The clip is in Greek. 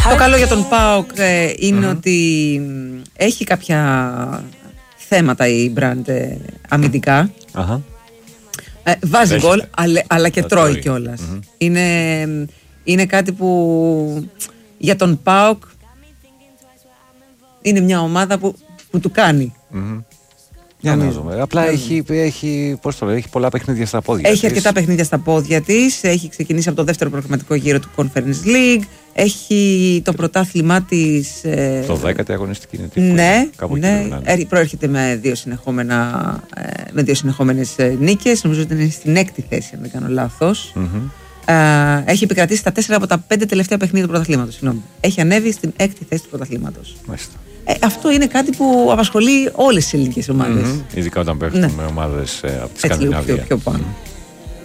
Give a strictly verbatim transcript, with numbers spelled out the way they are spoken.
Το καλό για τον ΠΑΟΚ ε, είναι mm-hmm. ότι έχει κάποια θέματα η brand ε, αμυντικά. Uh-huh. Ε, βάζει γκολ, αλλά, αλλά και τρώει κιόλας. Mm-hmm. Είναι, είναι κάτι που για τον ΠΑΟΚ είναι μια ομάδα που, που του κάνει. Mm-hmm. Για να δούμε. Απλά έχει, έχει, πώς το λέω, έχει πολλά παιχνίδια στα πόδια Έχει της. αρκετά παιχνίδια στα πόδια της. Έχει ξεκινήσει από το δεύτερο προγραμματικό γύρο του Conference League. Έχει το πρωτάθλημά της. Ε... Το δέκατη αγωνιστική είναι. Ναι, ναι. ναι. Προέρχεται με δύο, συνεχόμενα, με δύο συνεχόμενες νίκες. Νομίζω ότι είναι στην έκτη θέση, αν δεν κάνω λάθος. Mm-hmm. Uh, έχει επικρατήσει τα τέσσερα από τα πέντε τελευταία παιχνίδια του πρωταθλήματος. Έχει ανέβει στην έκτη θέση του πρωταθλήματος. Ε, αυτό είναι κάτι που απασχολεί όλες τις ελληνικές ομάδες. Mm-hmm. Ειδικά όταν παίχνουν ναι. με ομάδες ε, από τη Σκανδιναβία. Πιο, πιο πάνω. Mm-hmm.